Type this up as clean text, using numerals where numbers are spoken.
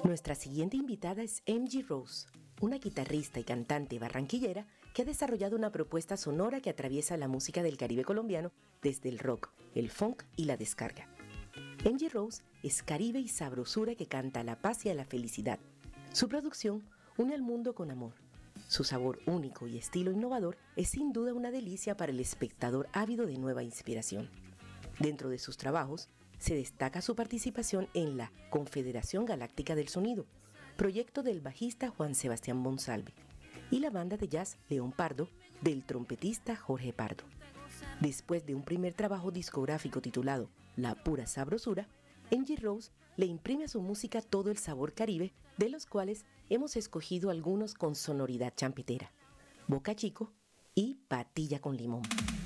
Nuestra siguiente invitada es MG Rose, una guitarrista y cantante barranquillera que ha desarrollado una propuesta sonora que atraviesa la música del Caribe colombiano desde el rock, el funk y la descarga. MG Rose es Caribe y sabrosura que canta a la paz y a la felicidad. Su producción une al mundo con amor. Su sabor único y estilo innovador es sin duda una delicia para el espectador ávido de nueva inspiración. Dentro de sus trabajos, se destaca su participación en la Confederación Galáctica del Sonido, proyecto del bajista Juan Sebastián Monsalve, y la banda de jazz León Pardo, del trompetista Jorge Pardo. Después de un primer trabajo discográfico titulado La Pura Sabrosura, MG Rose le imprime a su música todo el sabor caribe, de los cuales hemos escogido algunos con sonoridad champetera, Boca Chico y Patilla con Limón.